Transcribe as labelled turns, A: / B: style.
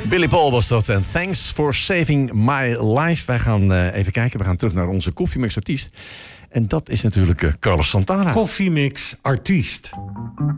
A: Billy Paul was dat en Thanks for Saving My Life. Wij gaan even kijken, we gaan terug naar onze koffiemix artiest. En dat is natuurlijk Carlos Santana.
B: Koffiemix artiest.